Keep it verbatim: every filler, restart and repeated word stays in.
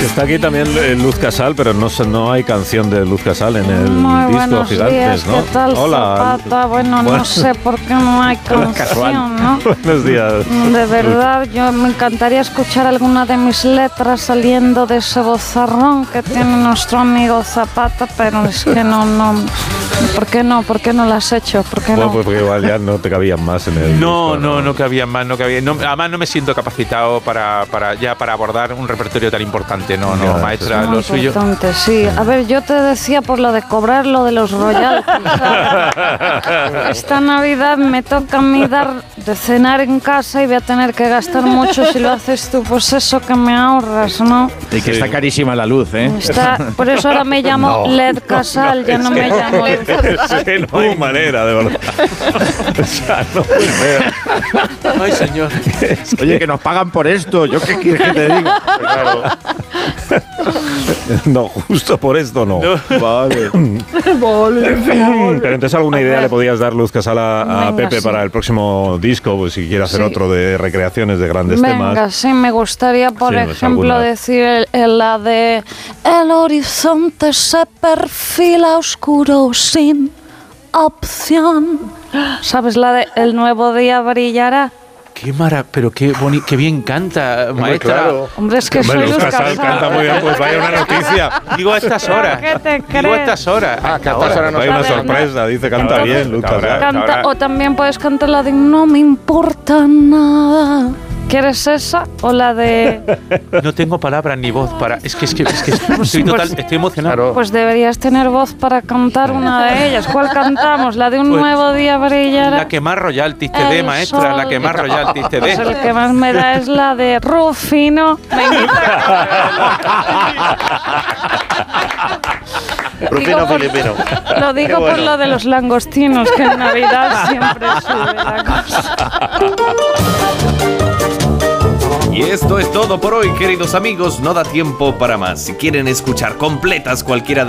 Está aquí también eh, Luz Casal, pero no, no hay canción de Luz Casal en el Muy disco buenos Gigantes, días, ¿no? ¿qué tal, Hola. Zapata? Bueno, Bueno. no sé por qué no hay canción, ¿no? Buenos días. De verdad, yo me encantaría escuchar alguna de mis letras saliendo de ese vozarrón que tiene nuestro amigo Zapata, pero es que no, no. ¿Por qué no? ¿Por qué no lo has hecho? ¿Por qué Bueno, no? pues porque igual ya no te cabían más en el No, disco, no, no cabía más, no cabía. No, además no me siento capacitado para, para ya para abordar un repertorio tan importante. No, no, Ya, maestra, Muy lo suyo. importante, sí. A ver, yo te decía por lo de cobrar lo de los royalties. ¿Sabes? Esta Navidad me toca a mí dar de cenar en casa y voy a tener que gastar mucho si lo haces tú. Pues eso que me ahorras, ¿no? Y que Sí. está carísima la luz, ¿eh? Está, por eso ahora me llamo No. L E D Casal, ya no me llamo Luz Casal. Es que no hay manera, de verdad. O sea, no puede ser. Ay, señor. Oye, que nos pagan por esto. ¿Yo qué quieres que te diga? Claro. No, justo por esto no. Vale. Pero entonces alguna idea le podías dar, Luz Casal, a, a Venga, Pepe sí. para el próximo disco, pues si quiere hacer Sí. otro de recreaciones de grandes Venga, temas. sí, me gustaría, por Sí, pues ejemplo, alguna. decir el, el- la de el horizonte se perfila oscuro sin opción. ¿Sabes la de el nuevo día brillará? Qué mara, pero qué boni, qué bien canta, maestra. Hombre, es que Hombre, soy Luz Luz Casal Casal. canta muy bien, pues vaya una noticia. Digo a estas horas. ¿Qué te Digo a crees? estas horas. Ah, que a estas horas no Vaya una sabe, sorpresa, dice canta Entonces, bien, Luz cabrón. Casal. Canta- Ahora- o también puedes cantar la de No me importa nada. ¿Quieres esa o la de...? No tengo palabras ni voz para. Es que es que, es que estoy total, estoy emocionado. Claro. Pues deberías tener voz para cantar una de ellas. ¿Cuál cantamos? ¿La de Un Pues, nuevo día brillará? La que más royalties te dé, El maestra, la sol. que más royalties te Pues dé. el que más me da es la de Rufino. Rufino filipino. Lo digo Qué bueno. por lo de los langostinos, que en Navidad siempre sube la cosa. Y esto es todo por hoy, queridos amigos. No da tiempo para más. Si quieren escuchar completas cualquiera de